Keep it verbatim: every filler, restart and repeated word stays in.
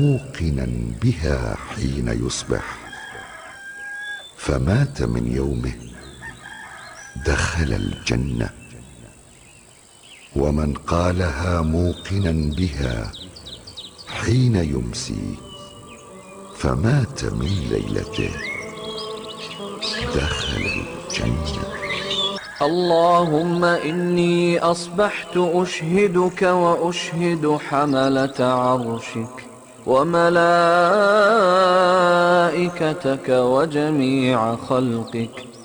موقنا بها حين يصبح فمات من يومه دخل الجنة. ومن قالها موقنا بها حين يمسي فمات من ليلته دخل الجنة. اللهم إني أصبحت أشهدك وأشهد حملة عرشك وملائكتك وجميع خلقك